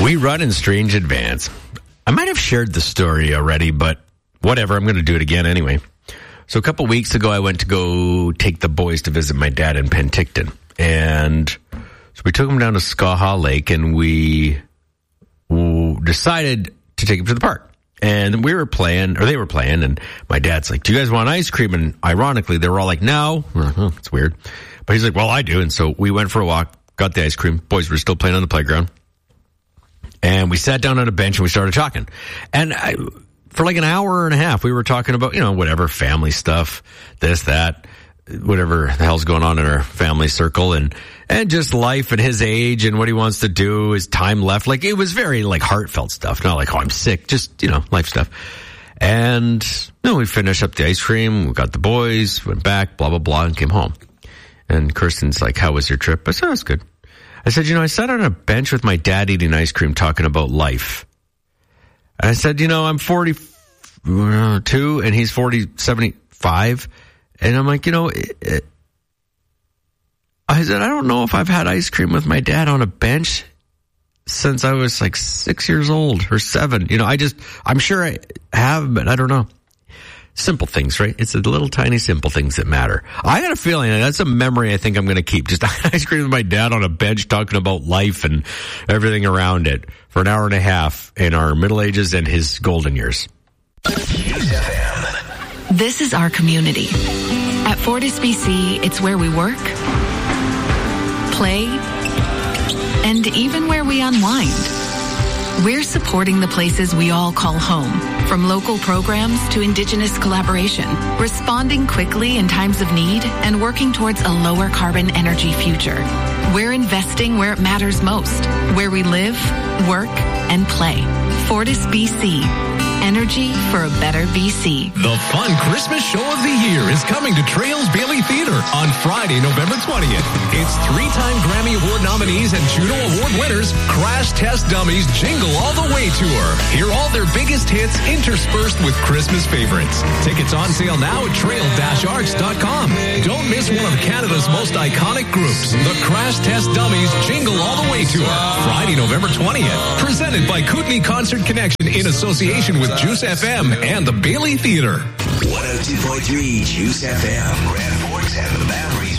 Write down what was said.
We run in strange advance. I might have shared the story already, but whatever. I'm going to do it again anyway. So a couple weeks ago, I went to go take the boys to visit my dad in Penticton. And so we took them down to Skaha Lake, and we decided to take them to the park. And we were playing, or they were playing, and my dad's like, do you guys want ice cream? And ironically, they were all like, no. It's weird. But he's like, well, I do. And so we went for a walk, got the ice cream. Boys were still playing on the playground. And we sat down on a bench and we started talking. And for like an hour and a half, we were talking about, whatever, family stuff, this, that, whatever the hell's going on in our family circle, and just life and his age and what he wants to do, his time left. Like, it was very like heartfelt stuff, not like, oh, I'm sick, just, life stuff. And we finished up the ice cream, we got the boys, went back, blah, blah, blah, and came home. And Kirsten's like, how was your trip? I said, it was good. I said, I sat on a bench with my dad eating ice cream talking about life. And I said, I'm 42 and he's 75. And I'm like, I said, I don't know if I've had ice cream with my dad on a bench since I was like 6 years old or 7. I'm sure I have, but I don't know. Simple things, right? It's the little tiny simple things that matter. I got a feeling that's a memory I think I'm going to keep. Just ice cream with my dad on a bench talking about life and everything around it for an hour and a half in our middle ages and his golden years. This is our community. At Fortis BC, it's where we work, play, and even where we unwind. We're supporting the places we all call home, from local programs to Indigenous collaboration, responding quickly in times of need, and working towards a lower carbon energy future. We're investing where it matters most, where we live, work, and play. Fortis BC. Energy for a better BC. The fun Christmas show of the year is coming to Trails Bailey Theatre on Friday, November 20th. It's 3-time Grammy Award nominees and Juno Award winners, Crash Test Dummies Jingle All the Way Tour. Hear all their biggest hits interspersed with Christmas favorites. Tickets on sale now at trail-arts.com. Don't miss one of Canada's most iconic groups, the Crash Test Dummies Jingle All the Way Tour. Friday, November 20th. Presented by Kootenai Concert Connection in association with Juice FM and the Bailey Theatre. 102.3 Juice FM, Grand Forks and the Battery